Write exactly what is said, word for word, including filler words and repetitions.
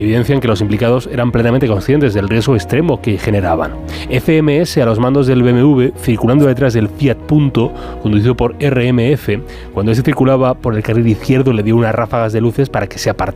evidencian que los implicados eran plenamente conscientes del riesgo extremo que generaban. F M S a los mandos del B M W, circulando detrás del Fiat Punto, conducido por R M F, cuando este circulaba por el carril izquierdo le dio unas ráfagas de luces para que se apartara.